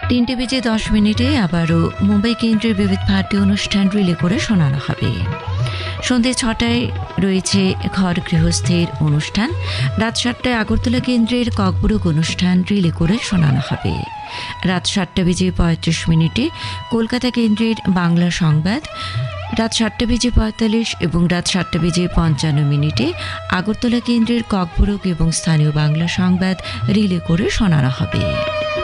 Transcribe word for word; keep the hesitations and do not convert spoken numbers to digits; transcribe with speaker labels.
Speaker 1: তিনটে বেজে দশ মিনিটে আবারও মুম্বাই কেন্দ্রের বিবিধ ভারতী অনুষ্ঠান রিলে করে শোনানো হবে। সন্ধ্যে ছটায় রয়েছে ঘর গৃহস্থের অনুষ্ঠান। রাত সাতটায় আগরতলা কেন্দ্রের ককবরক অনুষ্ঠান রিলে করে শোনানো হবে। রাত সাতটা বেজে পঁয়ত্রিশ মিনিটে কলকাতা কেন্দ্রের বাংলা সংবাদ। রাত সাতটা বেজে পঁয়তাল্লিশ এবং রাত সাতটা বেজে পঞ্চান্ন মিনিটে আগরতলা কেন্দ্রের ককবরক এবং স্থানীয় বাংলা সংবাদ রিলে করে শোনানো হবে।